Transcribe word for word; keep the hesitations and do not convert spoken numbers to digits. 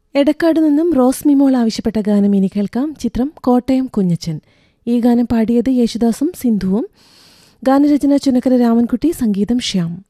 എടക്കാട് നിന്നും റോസ് മിമോൾ ആവശ്യപ്പെട്ട ഗാനം ഇനി കേൾക്കാം. ചിത്രം കോട്ടയം കുഞ്ഞച്ചൻ. ഈ ഗാനം പാടിയത് യേശുദാസും സിന്ധുവും. ഗാനരചന ചുനക്കര രാമൻകുട്ടി, സംഗീതം ശ്യാം.